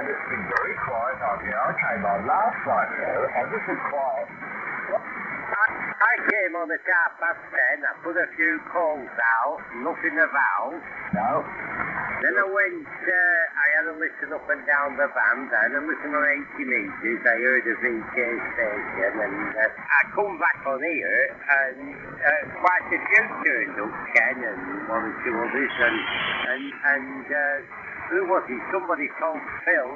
it's been very quiet on here. I came on last night, and this is quiet. I came on at 10:30. I put a few calls out, nothing of valve. No. Then I went, I had a listen up and down the band, and I listened on 80 metres. I heard a VK station, and I come back on here, and quite a few turned up, Ken, and one or two others, and who was he? Somebody called Phil,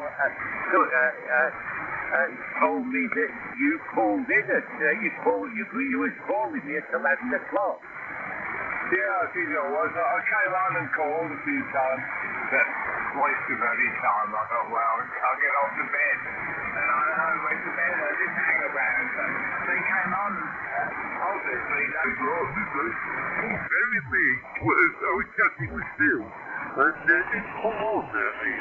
told me that you called in at, you was calling me at 11 o'clock. Yeah, I think it was. I came on and called a few times, but wasted any time. I thought, well, I'll get off to bed. And I went to bed, I didn't hang around. So they came on, obviously, they brought me. Very late, I was chatting with Phil, and then it called at me.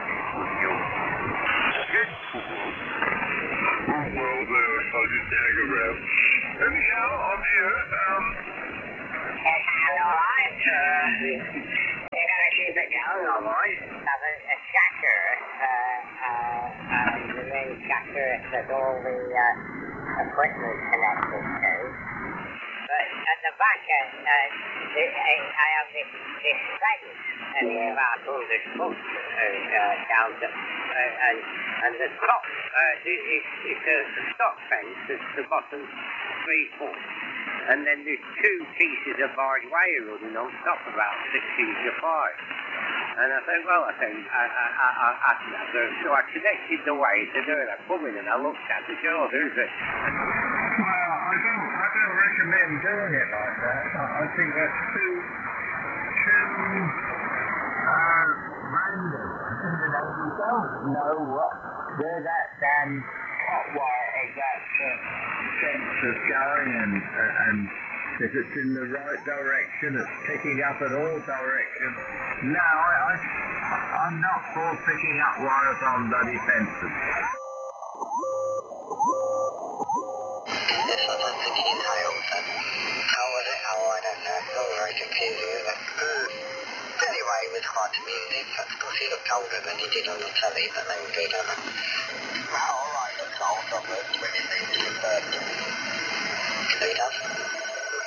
Well, I didn't hang around. Anyhow, I'm here, Alright, you gotta keep it going, alright. Have a shatter, the main shatter that all the equipment connected to. But at the back end, I have this fence, about 100 foot down to, and the top is a stock fence, it's the bottom 3 foot. And then there's 2 pieces of barbed wire running on top, about 6 inches apart. And I think, well, so I connected the wire to do it. I come in and I looked at it, there's a... Well, I don't recommend doing it like that. I think that's too random. You don't know where that hot wire of that sense is going, and if it's in the right direction, it's picking up in all directions. No, I'm not for picking up wires on bloody fences. Yes, I don't think he nailed that. How was it? Oh, I don't know. It's all very confusing, isn't it? Anyway, it was quite amusing. Of course, he looked older than he did on the telly, but they were good, aren't they? Well, all right, look old, Robert, when he leaves the bird. He does.